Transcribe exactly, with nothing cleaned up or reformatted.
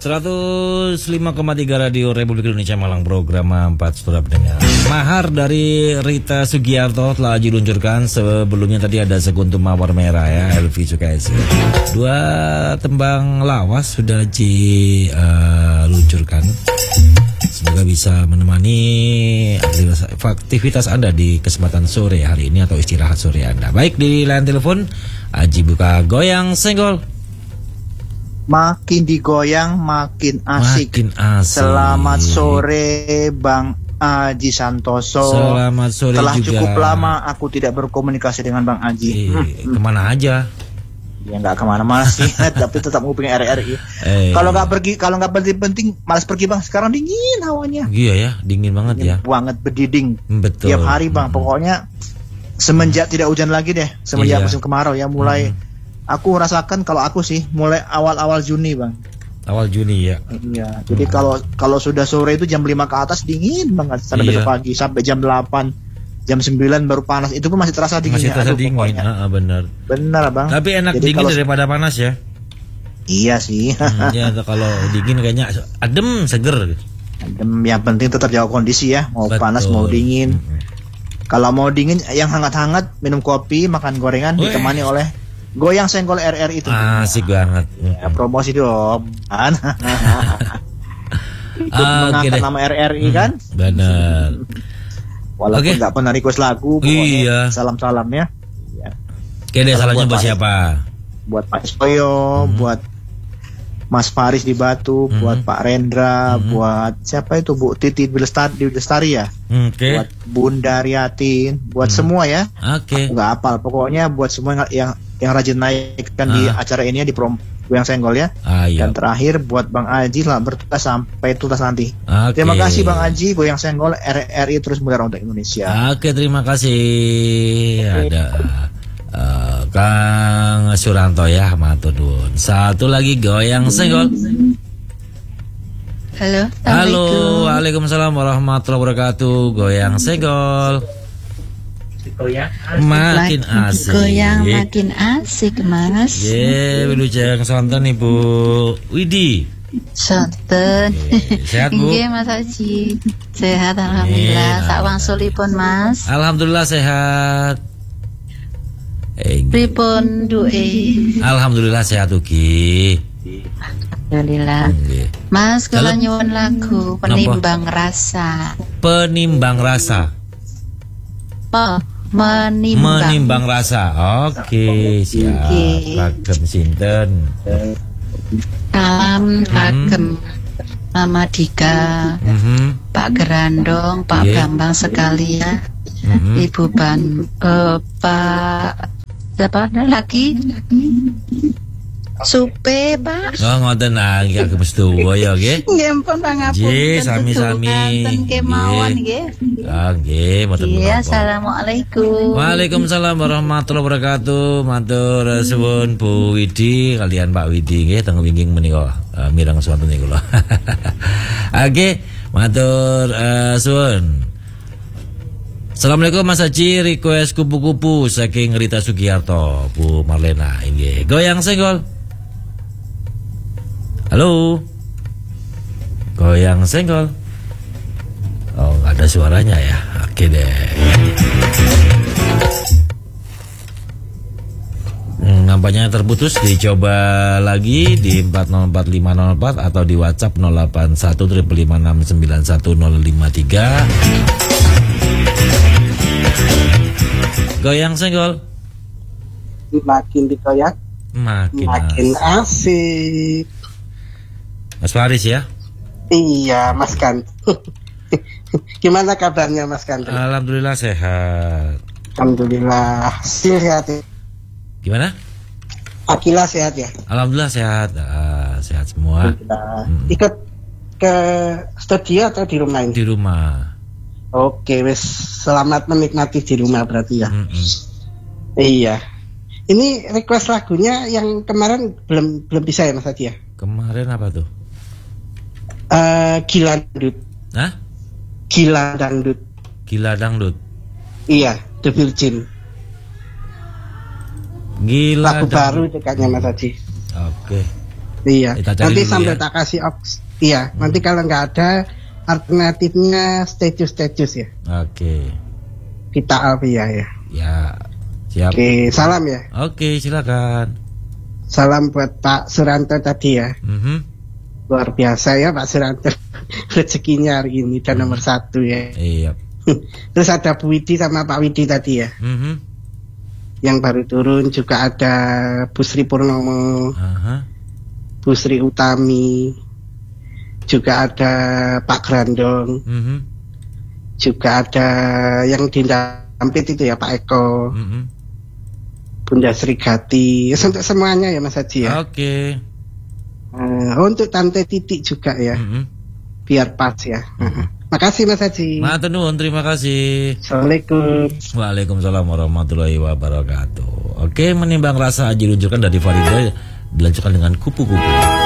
seratus lima koma tiga Radio Republik Indonesia Malang, program empat suara pendengar. Mahar dari Rita Sugiarto telah diluncurkan. Sebelumnya tadi ada Sekuntum Mawar Merah ya, Elvi Sukaisi. Dua tembang lawas sudah diluncurkan. Semoga bisa menemani aktivitas, aktivitas Anda di kesempatan sore hari ini atau istirahat sore Anda. Baik, di line telepon Aji buka Goyang Senggol. Makin digoyang makin asik. Makin asik. Selamat sore Bang Aji Santoso. Selamat sore Telah juga. cukup lama aku tidak berkomunikasi dengan Bang Aji. Eh, hmm. Kemana aja? Ya nggak kemana-mana sih, tapi tetap nguping R R I. Eh. Kalau nggak pergi, kalau nggak penting-penting, malas pergi Bang. Sekarang dingin hawanya. Iya ya, dingin banget dingin ya. Banget berdiding. Betul. Tiap hari Bang. Hmm. Pokoknya semenjak tidak hujan lagi deh, semenjak iya. musim kemarau ya mulai. Hmm. Aku rasakan kalau aku sih mulai awal-awal Juni Bang. Awal Juni ya. Iya. Jadi hmm. kalau kalau sudah sore itu jam lima ke atas dingin banget sampai iya. besok pagi sampai jam delapan. Jam sembilan baru panas. Itu pun masih terasa dinginnya. Masih terasa dingin. Heeh, benar. Benar, Bang. Tapi enak jadi dingin kalau... daripada panas ya. Iya sih. hmm, ya kalau dingin kayaknya adem, seger. Adem, yang penting tetap jaga kondisi ya. Mau Betul. panas mau dingin. Hmm. Kalau mau dingin yang hangat-hangat, minum kopi, makan gorengan Weh. ditemani oleh Goyang Senggol R R itu. Asik banget. Ya, promosi dong. Ikut ah, mengangkat okay nama R R I hmm, kan? Benar. Walaupun nggak okay. pernah request lagu, iya. salam-salam ya. ya. Oke deh, salamnya buat, buat siapa? Buat Pak Soyo, hmm. buat Mas Faris di Batu, hmm. buat Pak Rendra, hmm. buat siapa itu Bu Titi Bilestari, Bilestari ya, okay. buat Bunda Riatin, buat hmm. semua ya. Oke. Okay. Nggak hafal, pokoknya buat semua yang yang rajin naikkan ah. di acara ini di prom yang Senggol ya. Ah, iya. Dan terakhir buat Bang Aji lah bertugas sampai tuntas nanti. Okay. Terima kasih Bang Aji, Goyang Senggol R R I terus mudar untuk Indonesia. Oke, terima kasih. Okay. Ada uh, Kang Suranto ya, matur nuwun. Satu lagi Goyang Senggol. Halo. Halo, waalaikumsalam warahmatullahi wabarakatuh. Goyang Senggol. Makin asik. Goyang makin asik Mas. Ye, yeah, jangan sonten Ibu Widi. Sonten. Yeah. Sehat Bu? Nggih Mas Haji. Sehat alhamdulillah. Yeah. Sak wangsulipun Mas. Alhamdulillah sehat. Pripun duwe? Alhamdulillah sehat ugi. Alhamdulillah. Okay. Mas kula nyuwun lagu Penimbang Napa? Rasa. Penimbang Rasa. Oh. Menimbang. Menimbang rasa. Oke, siap. Kagem sinten? Salam kagem Mama Dika, mm-hmm. Pak Gerandong, Pak yeah. Bambang sekalian, mm-hmm. Ibu Ban, uh, Pak siapa lagi? Supe Pak. Oh ngoten nggih kagem sedoyo ya nggih. Nggih pun pangapunten. Nggih sami-sami. Nggih kemawon nggih. Ah nggih mboten menapa. Iya, assalamualaikum. Waalaikumsalam warahmatullahi wabarakatuh. Matur suwun Bu Widi kalian Pak Widi nggih teng wingking menika uh, mireng suwun niku lho. Oke, matur uh, suwun. Assalamualaikum Mas Haji, request kupu-kupu saking Rita Sugiarto, Bu Marlena nggih. Goyang Senggol. Halo. Goyang Senggol. Oh, nggak ada suaranya ya. Oke deh. Hmm, nampaknya terputus. Dicoba lagi di empat nol empat lima nol empat atau di WhatsApp nol delapan satu lima lima enam sembilan satu nol lima tiga. Goyang Senggol. Makin digoyang makin, makin asik. Mas Faris ya? Iya, Mas Kan. Gimana kabarnya Mas Kan? Alhamdulillah sehat. Alhamdulillah. Sehat ya? Gimana? Akila sehat ya? Alhamdulillah sehat. Ah, sehat semua. Hmm. Ikut ke studio atau di rumah ini? Di rumah. Oke, wes selamat menikmati di rumah berarti ya. Mm-mm. Iya. Ini request lagunya yang kemarin belum belum bisa ya Mas Haji ya? Kemarin apa tuh? Uh, Gila Dangdut. Hah? Gila Dangdut. Gila Dangdut. Iya, The Virgin. Gila lagu dangdut. Baru cekaknya Mas Haji. Oke. Iya. Nanti sambil ya. tak kasih opsi. Iya. Hmm. Nanti kalau nggak ada alternatifnya status-status ya. Oke. Kita Alvia ya. Ya. Siap. Oke, salam ya. Oke, silakan. Salam buat Pak Suranto tadi ya. Mm-hmm. Luar biasa ya Pak Suranto. Rezekinya hari ini dan nomor satu ya. Iya. Terus ada Bu Widi sama Pak Widi tadi ya. Mm-hmm. Yang baru turun juga ada Bu Sri Purnomo, uh-huh. Bu Sri Utami, juga ada Pak Grandong, mm-hmm. juga ada yang di Dampit itu ya Pak Eko, mm-hmm. Bunda Sri Gati, untuk semuanya ya Mas Haji ya. Oke. Okay. Uh, untuk Tante Titik juga ya, mm-hmm. biar pas ya. Mm-hmm. Makasih Mas Haji. Matur nuwun, terima kasih. Assalamualaikum. Waalaikumsalam warahmatullahi wabarakatuh. Oke, menimbang rasa haji luncurkan dari Farida dilanjutkan dengan kupu-kupu.